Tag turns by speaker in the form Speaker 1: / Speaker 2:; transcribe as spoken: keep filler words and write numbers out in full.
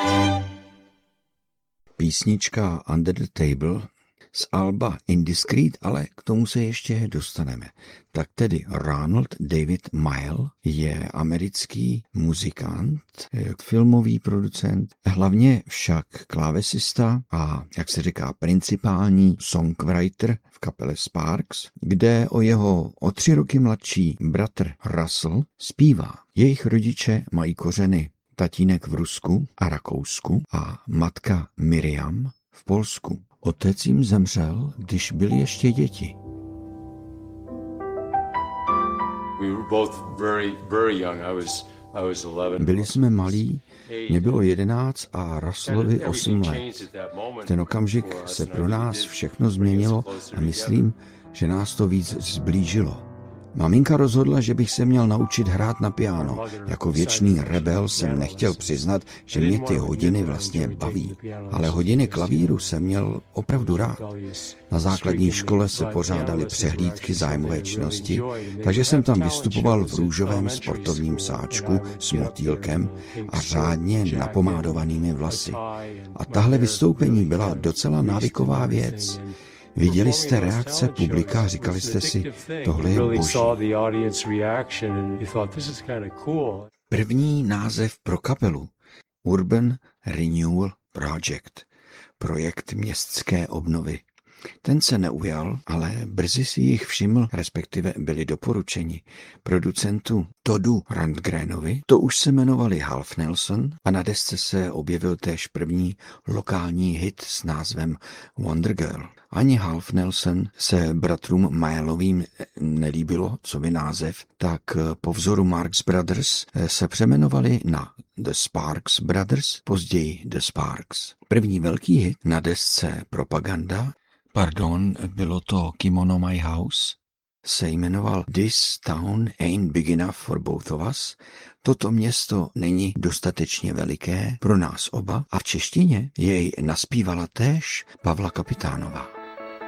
Speaker 1: Písnička Under the Table z alba Indiscreet, ale k tomu se ještě dostaneme. Tak tedy Ronald David Mayall je americký muzikant, filmový producent, hlavně však klávesista a, jak se říká, principální songwriter v kapele Sparks, kde o jeho o tři roky mladší bratr Russell zpívá. Jejich rodiče mají kořeny tatínek v Rusku a Rakousku a matka Miriam v Polsku. Otec jim zemřel, když byli ještě děti. Byli jsme malí, mě bylo jedenáct a Russellovi osm let. V ten okamžik se pro nás všechno změnilo a myslím, že nás to víc zblížilo. Maminka rozhodla, že bych se měl naučit hrát na piano. Jako věčný rebel jsem nechtěl přiznat, že mě ty hodiny vlastně baví. Ale hodiny klavíru jsem měl opravdu rád. Na základní škole se pořádaly přehlídky zájmové činnosti, takže jsem tam vystupoval v růžovém sportovním sáčku s motýlkem a řádně napomádovanými vlasy. A tahle vystoupení byla docela návyková věc. Viděli jste reakce publika a říkali jste si, tohle je boží. První název pro kapelu Urban Renewal Project, projekt městské obnovy. Ten se neujal, ale brzy si jich všiml, respektive byli doporučeni producentu Toddu Rundgrenovi. To už se jmenovali Half Nelson a na desce se objevil též první lokální hit s názvem Wonder Girl. Ani Half Nelson se bratrům Mayallovým nelíbilo, co by název, tak po vzoru Marx Brothers se přemenovali na The Sparks Brothers, později The Sparks. První velký hit na desce Propaganda, pardon, bylo to Kimono My House, se jmenoval This Town Ain't Big Enough for Both of Us. Toto město není dostatečně veliké pro nás oba a v češtině jej naspívala též Pavla Kapitánová.